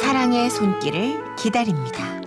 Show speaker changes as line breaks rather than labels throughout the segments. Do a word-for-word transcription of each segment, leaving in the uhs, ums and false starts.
사랑의 손길을 기다립니다.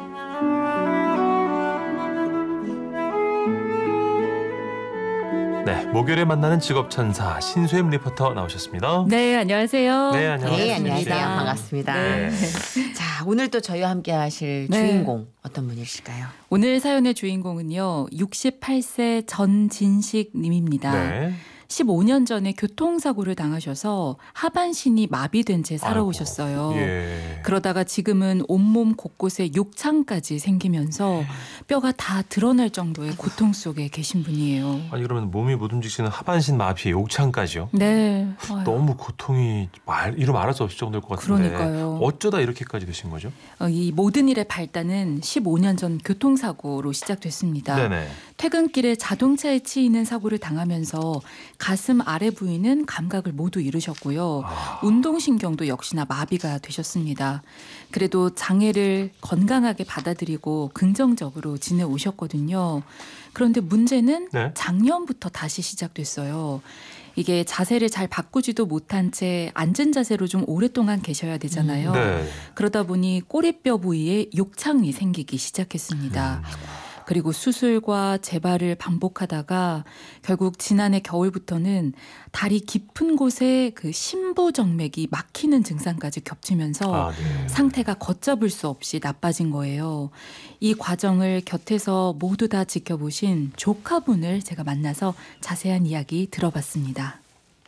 네, 목요일에 만나는 직업천사 신수임 리포터 나오셨습니다.
네, 안녕하세요.
네, 안녕하세요.
네, 안녕하세요. 반갑습니다.
네.
자, 오늘 또 저희와 함께 하실
네.
주인공 어떤 분이실까요?
오늘 사연의 주인공은요. 육십팔 세 전진식 님입니다.
네.
십오 년 전에 교통사고를 당하셔서 하반신이 마비된 채 살아오셨어요.
아이고, 예.
그러다가 지금은 온몸 곳곳에 욕창까지 생기면서 뼈가 다 드러날 정도의 고통 속에 계신 분이에요.
아니 그러면 몸이 못 움직이는 하반신 마비, 옥창까지요?
네. 아유,
너무 고통이 말 이루 말할 수 없을 정도일 것 같은데
그러니까요.
어쩌다 이렇게까지 되신 거죠?
어, 이 모든 일의 발단은 십오 년 전 교통사고로 시작됐습니다.
네네.
퇴근길에 자동차에 치이는 사고를 당하면서 가슴 아래 부위는 감각을 모두 잃으셨고요.
아.
운동신경도 역시나 마비가 되셨습니다. 그래도 장애를 건강하게 받아들이고 긍정적으로 지내오셨거든요. 그런데 문제는
네.
작년부터 다시 시작됐어요. 이게 자세를 잘 바꾸지도 못한 채 앉은 자세로 좀 오랫동안 계셔야 되잖아요.
네.
그러다 보니 꼬리뼈 부위에 욕창이 생기기 시작했습니다.
음.
그리고 수술과 재발을 반복하다가 결국 지난해 겨울부터는 다리 깊은 곳에 그 심부정맥이 막히는 증상까지 겹치면서
아, 네.
상태가 걷잡을 수 없이 나빠진 거예요. 이 과정을 곁에서 모두 다 지켜보신 조카분을 제가 만나서 자세한 이야기 들어봤습니다.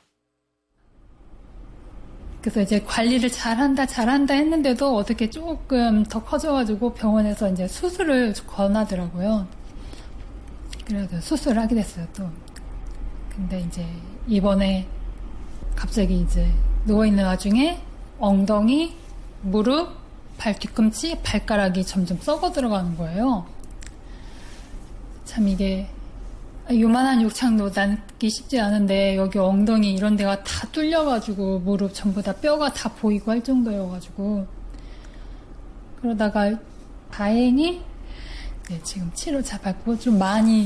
그래서 이제 관리를 잘한다, 잘한다 했는데도 어떻게 조금 더 커져가지고 병원에서 이제 수술을 권하더라고요. 그래서 수술을 하게 됐어요, 또. 근데 이제 이번에 갑자기 이제 누워있는 와중에 엉덩이, 무릎, 발 뒤꿈치, 발가락이 점점 썩어 들어가는 거예요. 참 이게 요만한 욕창도 남기 쉽지 않은데 여기 엉덩이 이런 데가 다 뚫려가지고 무릎 전부 다 뼈가 다 보이고 할 정도여가지고 그러다가 다행히 네, 지금 치료 잘 받고 좀 많이